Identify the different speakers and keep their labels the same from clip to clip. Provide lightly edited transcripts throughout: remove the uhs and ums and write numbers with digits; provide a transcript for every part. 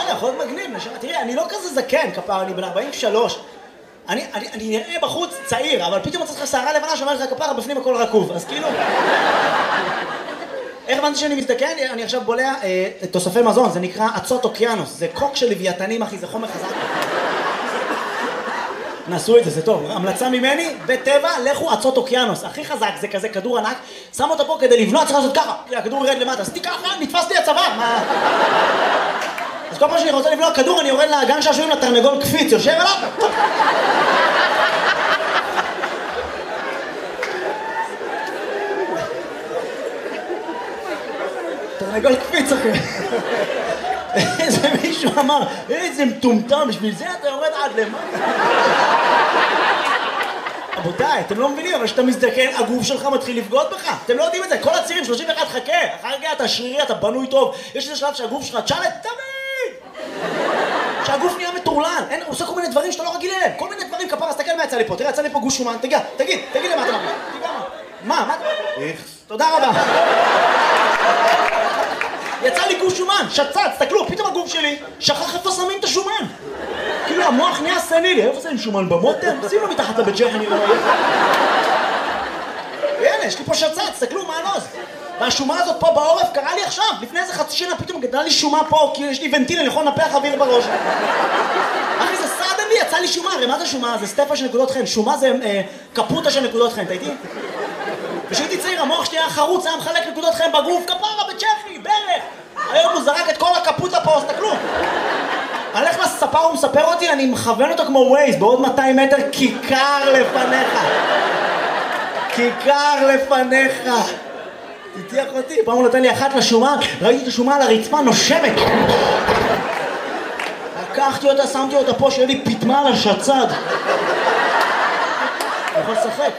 Speaker 1: יכול להיות מגניב, נשמה. תראי, אני לא כזה זקן, כפר, אני בן 43. אני נראה בחוץ צעיר, אבל פתאום מצאת לך שערה לבנה שאומרת לך כפרה, בפנים הכל רקוב, אז כאילו... איך הבנתי שאני מזדקן? אני עכשיו בולע תוספי מזון, זה נקרא אצות אוקיינוס, זה קוק של לוויתנים, אחי, זה חומר חזק. נסו את זה, זה טוב. המלצה ממני, בטבע, לכו אצות אוקיינוס, הכי חזק, זה כזה כדור ענק, שם אותו פה כדי לבנות, צריך לעשות ככה, הכדור ירד למטה, עשיתי ככה, נתפס לי הצוואר, מה? אז כל פעם שאני רוצה לבלוע כדור, אני יורד לגן שעשועים לתרנגול קפיץ, יושב עליו. תרנגול קפיץ, אחי. איזה מישהו אמר, איזה מטומטם, בשביל זה אתה יורד עד למטה. רבותיי, אתם לא מבינים, אבל כשאתה מזדקן, הגוף שלך מתחיל לבגוד בך. אתם לא יודעים את זה, כל הצעירים, 31, חכה. אחר כך אתה שרירי, אתה בנוי טוב. יש איזה שלב שהגוף שלך, תשאל את תמיד! שהגוף נהיה מטורלל. הוא עושה כל מיני דברים שאתה לא רגיל אליהם. כל מיני דברים, כפרה, תסתכל מה יצא לי פה. תראה, יצא לי פה גוש שומן. תגיד למה אתה מרגיש. מה? תודה רבה. יצא לי גוש שומן, שצץ, תסתכלו, פתאום הגוף שלי שכח איפה שמים את השומן. כאילו המוח נהיה סנילי, איפה שמים שומן במוטר? שים לו מתחת לבית ג'ח, אני לא רואה. הנה, יש לי פה שצץ, תסתכלו מה הנוז. והשומה הזאת פה בעורף קרה לי עכשיו, לפני איזה חצי שנה פתאום גדלה לי שומה פה, כי יש לי ונטיל, אני יכול לנפח אוויר בראש. אחי, זה סעדן לי, יצא לי שומה, הרי מה זה שומה? זה סטפה של נקודות חן, שומה זה קפוטה של נקודות חן, אתה איתי? כשהייתי צעיר, המוח שלי היה חרוץ, היה מחלק נקודות חן בגוף, כפרה, בצ'כי, ברך. היום הוא זרק את כל הקפוטה פה, אז תקלו. הלך לספר, הוא מספר אותי, אני מכוון אותו כמו ווייז, בעוד 200 מטר, כיכר לפניך. כיכר לפניך. תתיח אותי, פעם הוא נתן לי אחת לשומה, ראיתי את השומה על הרצפה נושמת. לקחתי אותה, שמתי אותה פה, שיהיה לי פתמה על השצד. אני יכול לשחק.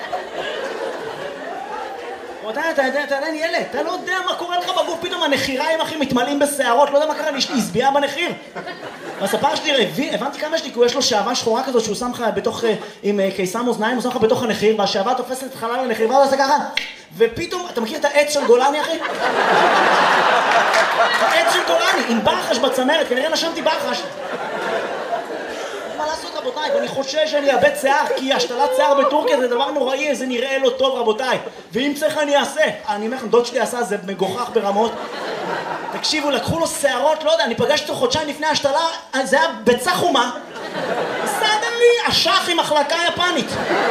Speaker 1: אתה עדיין ילד, אתה לא יודע מה קורה לך בגוף, פתאום הנחיריים אחי מתמלאים בשערות, לא יודע מה קרה, יש לי הסביעה בנחיר. הספר שלי, הבנתי כמה יש לי, כי יש לו שעבה שחורה כזאת שהוא שם לך בתוך, עם קיסם אוזניים, הוא שם לך בתוך הנחיר, והשעבה תופסת את חלל הנחיר, ואז עושה ככה, ופתאום, אתה מכיר את העץ של גולני אחי? העץ של גולני, עם ברחש בצמרת, כנראה נשמתי ברחש. מה לעשות רבותיי, ואני חושש שאני אאבד שיער, כי השתלת שיער בטורקיה זה דבר נוראי, זה נראה לא טוב רבותיי, ואם צריך אני אעשה. אני אומר לכם, דוד שלי עשה, זה מגוחך ברמות. תקשיבו, לקחו לו שערות, לא יודע, אני פגשתי אותו חודשיים לפני השתלה, זה היה ביצה חומה. סעדן לי, אשך עם מחלקה יפנית.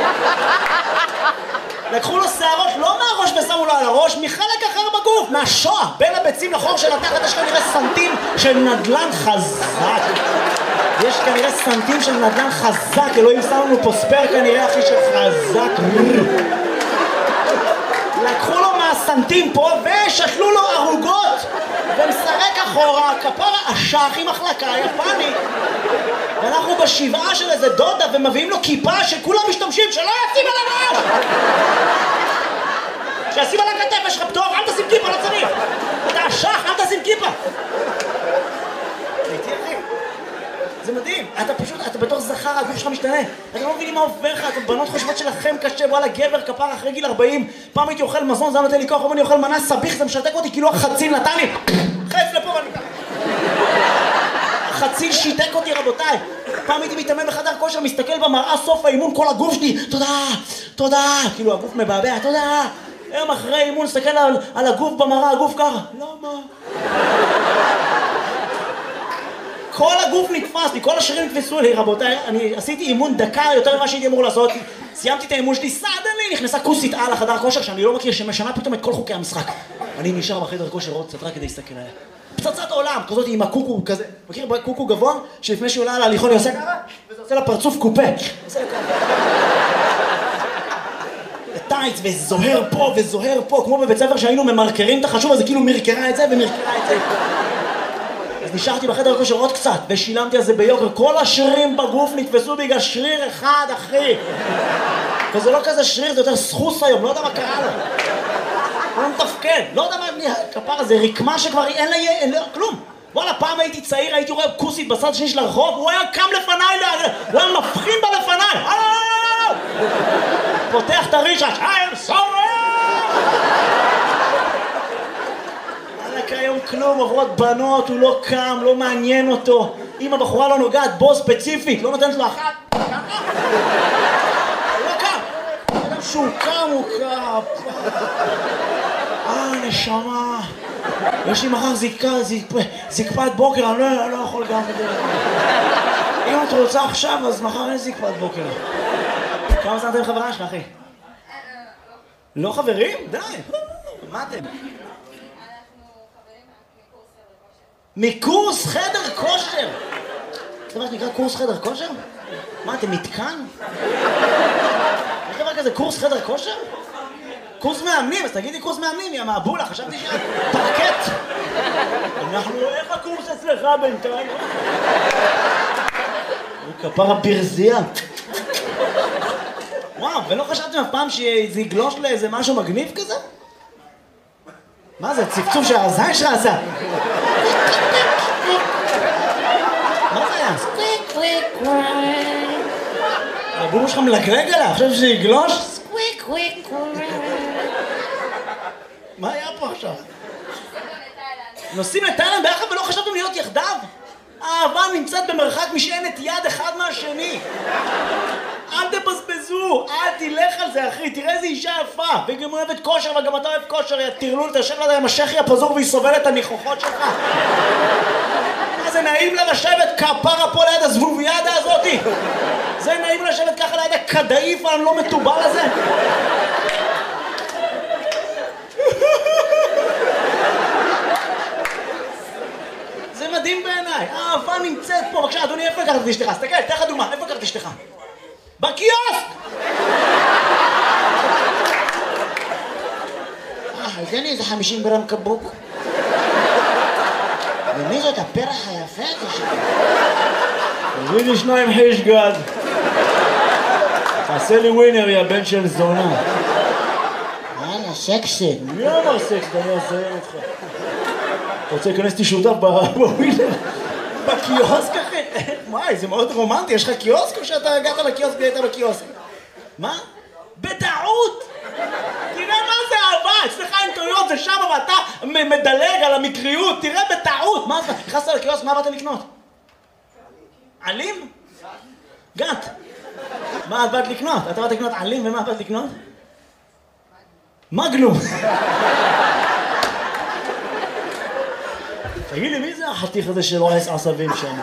Speaker 1: לקחו לו שערות, לא מהראש ושמו לו על הראש, מחלק אחר בגוף, מהשוע, בין הביצים לחור של התחת, יש כנראה סנטים של נדלן חזק. יש כנראה סנטים של נדלן חזק, אלוהים שם לנו פה ספר כנראה אחי של חזק. לקחו לו מהסנטים פה ושתלו לו ערוגות ומסרק אחורה, כפרה אשך עם מחלקה יפנית. ואנחנו בשבעה של איזה דודה ומביאים לו כיפה שכולם משתמשים, שלא ישים על הראש! שישים על הכתף, יש לך פטור, אל תשים כיפה, לא צריך! אתה אשך, אל תשים כיפה! זה מדהים, אתה פשוט, אתה בתור זכר, הגוף שלך משתנה. אתם לא מבינים מה עובר לך, אתם בנות חושבות שלכם קשה, וואלה גבר כפר אחרי גיל 40, פעם הייתי אוכל מזון, זה היה נותן לי כוח, אני אוכל מנה סביך, זה משתק אותי, כאילו החציל נתן לי, חץ לפה ואני ככה. החציל שיתק אותי רבותיי. פעם הייתי מתאמן בחדר כושר, מסתכל במראה, סוף האימון, כל הגוף שלי, תודה, כאילו הגוף מבעבע, תודה. היום אחרי אימון, מסתכל על הגוף במראה, הגוף ככה, למה? כל הגוף נתפס לי, כל השרירים נתפסו לי, רבותיי, אני עשיתי אימון דקה יותר ממה שהייתי אמור לעשות, סיימתי את האימון שלי, סעדן לי, נכנסה כוסית על החדר כושר שאני לא מכיר, שמשנה פתאום את כל חוקי המשחק. אני נשאר בחדר כושר עוד קצת רק כדי להסתכל עליה. פצצת עולם, כזאת עם הקוקו כזה, מכיר קוקו גבוה? שלפני שהיא עולה על ההליכון היא עושה ככה, וזה עושה לה פרצוף קופה. עושה לה ככה. טייץ וזוהר פה וזוהר פה, כמו בבית ספר שהיינו ממרקרים את החשוב הזה, כאילו מרקרה את זה ומרקרה את זה. אז נשארתי בחדר כושר עוד קצת, ושילמתי על זה ביוקר. כל השרירים בגוף נתפסו בגלל שריר אחד, אחי. וזה לא כזה שריר, זה יותר סחוס היום, לא יודע מה קרה לו. הוא לא מתפקד, לא יודע מה, כפר הזה, רקמה שכבר אין לה כלום. וואלה, פעם הייתי צעיר, הייתי רואה כוסית בצד השני של הרחוב, הוא היה קם לפניי, הוא היה מפחין בה לפניי. פותח את הרישש, I'm sorry! עלק היום כלום, עוברות בנות, הוא לא קם, לא מעניין אותו. אם הבחורה לא נוגעת בו ספציפית, לא נותנת לו אחת, ככה. הוא לא קם. אדם שהוא קם, הוא קם. נשמה. יש לי מחר זקפת בוקר, אני לא יכול גם את זה. אם את רוצה עכשיו, אז מחר אין זקפת בוקר. כמה זמן אתם חברה שלך, אחי? לא חברים? די. מה אתם? מקורס חדר כושר. זה דבר שנקרא קורס חדר כושר? מה, אתם מתקן? יש דבר כזה קורס חדר כושר? קורס מאמנים, אז תגידי קורס מאמנים, יא מהבולה, חשבתי שאת פרקט. איך הקורס אצלך בינתיים? הוא כפר הברזייה. וואו, ולא חשבתם אף פעם שזה יגלוש לאיזה משהו מגניב כזה? מה זה, צפצוף שהזין שלך עשה? מה זה היה? סקוויק קוויק קוויק. הבום שלך מלגלג עליו, עכשיו שזה יגלוש? סקוויק קוויק קוויק. מה היה פה עכשיו? נוסעים לתאילנד ביחד ולא חשבתם להיות יחדיו? האהבה נמצאת במרחק משענת יד אחד מהשני. אל תבזבזו, אל תלך על זה אחי, תראה איזה אישה יפה, והיא גם אוהבת כושר וגם אתה אוהב כושר, תרלו, תשב לה עם השכי הפזור והיא סובלת את הניחוחות שלך. מה זה נעים לה לשבת כפרה פה ליד הזבוביאדה הזאתי? זה נעים לשבת ככה ליד הכדאיף הלא מטובל הזה? זה מדהים בעיניי, האהבה נמצאת פה. בבקשה, אדוני, איפה לקחת את אשתך? תסתכל, תן לך דוגמה, איפה לקחת את אשתך? בקיוסק! תן לי איזה 50 גרם קבוק. ומי זאת הפרח היפה הזה שלי? תביא לי 2 חיש גד. תעשה לי ווינר, יא בן של זונה. יאללה, סקסי. מי אמר סקסי? אני אעזר אותך. אתה רוצה להיכנס לי שותף בווינר? בקיוסק אחי? וואי, זה מאוד רומנטי, יש לך קיוסק או שאתה הגעת לקיוסק והיית בקיוסק? מה? בטעות! תראה מה זה אהבה, אצלך אין טעויות, זה שם ואתה מדלג על המקריות, תראה בטעות! מה זה? נכנסת לקיוסק, מה באת לקנות? עלים? גת. מה את באת לקנות? אתה באת לקנות עלים ומה באת לקנות? מגנום. תגיד לי, מי זה החתיך הזה של רועס עשבים שם?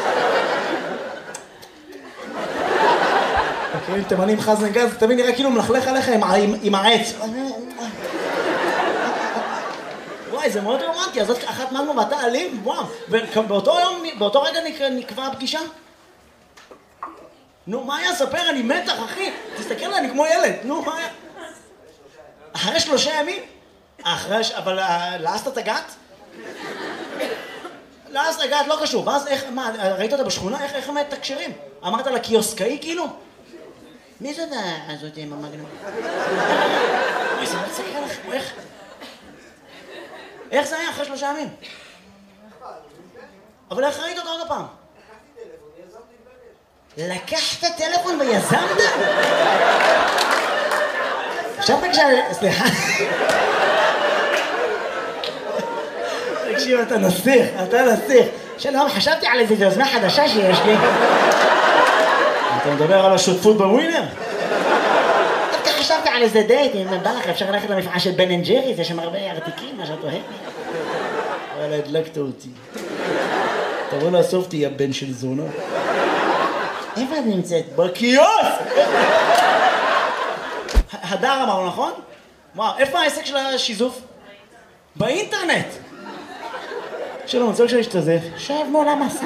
Speaker 1: מכירים תימנים חזן גז, תמיד נראה כאילו מלכלך עליך עם העץ. וואי, זה מאוד רומנטי, אז זאת אחת מגנום ואתה אלים? וואו, ובאותו רגע נקבע הפגישה? נו, מה היה? ספר, אני מתח, אחי. תסתכל עליי, אני כמו ילד. נו, מה היה? אחרי 3 ימים? אבל לעשת את הגת? לעשת הגת לא קשור. ואז איך, מה, ראית אותה בשכונה? איך הם מתקשרים? אמרת לה קיוסקאי כאילו? מי זאת הזאת עם המגנום? זה לא תסתכל לך, איך זה היה אחרי 3 ימים? אבל איך ראית אותה עוד הפעם? לקחת טלפון ויזמת? חשבת סליחה. תקשיב, אתה נסיך. שלום, חשבתי על איזה יוזמה חדשה שיש לי. אתה מדבר על השותפות בווינר? דווקא חשבתי על איזה דייט, אם בא לך אפשר ללכת למפעל של בן אנד ג'ריס, יש שם הרבה ארטיקים, מה שאת אוהבת. וואלה, הדלקת אותי. תבוא לאסוף אותי, יא בן של זונה. איפה את נמצאת? בקיוסק! הדר אמרנו, נכון? וואו, איפה העסק של השיזוף? באינטרנט! שלום, אני רוצה להשתזף. שב מול המסך.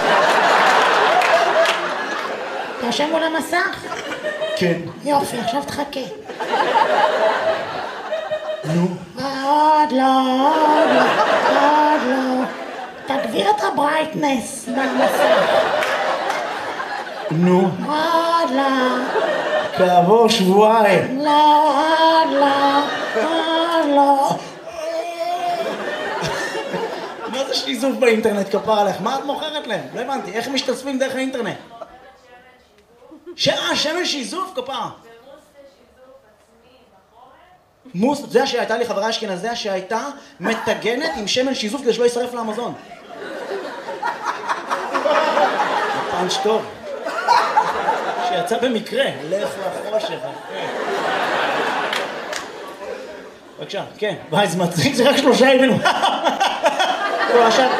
Speaker 1: אתה יושב מול המסך? כן. יופי, עכשיו תחכה. נו. עוד לא. תגביר את הברייטנס במסך. נו. עוד לא. כעבור שבועיים. עוד לא. מה זה שיזוף באינטרנט כפר עליך? מה את מוכרת להם? לא הבנתי, איך משתתפים דרך האינטרנט? שמן שיזוף כפר. מוס, זה שהייתה לי חברה אשכנזיה שהייתה מטגנת עם שמן שיזוף כדי שלא יישרף לאמזון. פאנץ' טוב. שיצא במקרה, לך לחושך. בבקשה, כן. ביי, זה מצחיק, זה רק 3 ימים. עכשיו...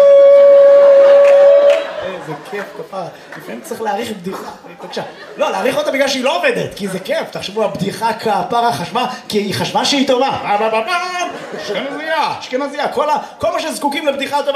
Speaker 1: איזה כיף, כפרה. לפעמים צריך להעריך בדיחה. בבקשה. לא, להעריך אותה בגלל שהיא לא עובדת, כי זה כיף. תחשבו, הבדיחה כפרה חשבה, כי היא חשבה שהיא טובה. אשכנזיה. אשכנזיה. כל מה שזקוקים לבדיחה טובה.